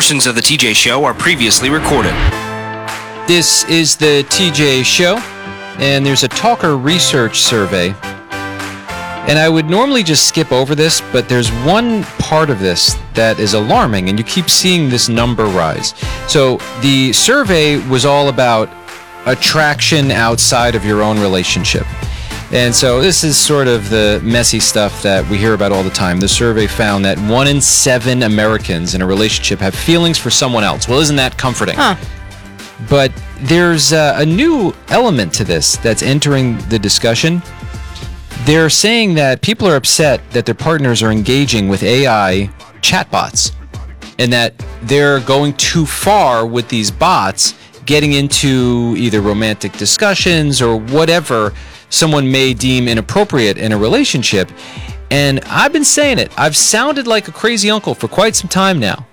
Portions of the TJ Show are previously recorded. This is the TJ Show, and there's a Talker research survey. And I would normally just skip over this, but there's one part of this that is alarming, and you keep seeing this number rise. So the survey was all about attraction outside of your own relationship. And so this is sort of the messy stuff that we hear about all the time. The survey found that 1 in 7 Americans in a relationship have feelings for someone else. Well, isn't that comforting? Huh. But there's a new element to this that's entering the discussion. They're saying that people are upset that their partners are engaging with AI chatbots and that they're going too far with these bots, getting into either romantic discussions or whatever someone may deem inappropriate in a relationship. And I've been saying it. I've sounded like a crazy uncle for quite some time now.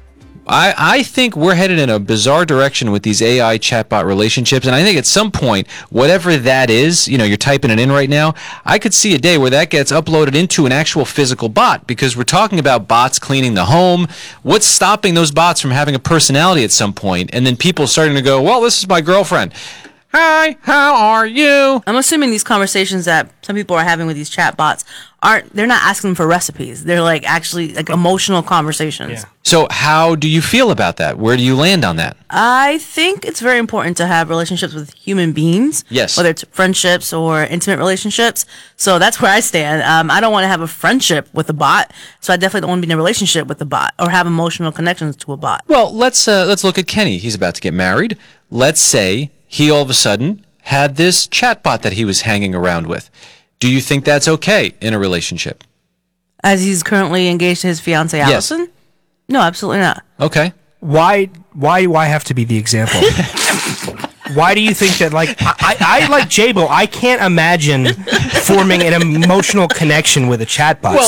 I think we're headed in a bizarre direction with these AI chatbot relationships, and I think at some point, whatever that is, you're typing it in right now, I could see a day where that gets uploaded into an actual physical bot, because we're talking about bots cleaning the home. What's stopping those bots from having a personality at some point? And then people starting to go, well, this is my girlfriend. Hi, how are you? I'm assuming these conversations that some people are having with these chatbots they're not asking for recipes. They're actually emotional conversations. Yeah. So how do you feel about that? Where do you land on that? I think it's very important to have relationships with human beings. Yes. Whether it's friendships or intimate relationships. So that's where I stand. I don't want to have a friendship with a bot. So I definitely don't want to be in a relationship with a bot or have emotional connections to a bot. Well, let's look at Kenny. He's about to get married. Let's say he all of a sudden had this chatbot that he was hanging around with. Do you think that's okay in a relationship? As he's currently engaged to his fiancée, Allison? Yes. No, absolutely not. Okay. Why do I have to be the example? Why do you think that, I like J-Bo, I can't imagine forming an emotional connection with a chatbot.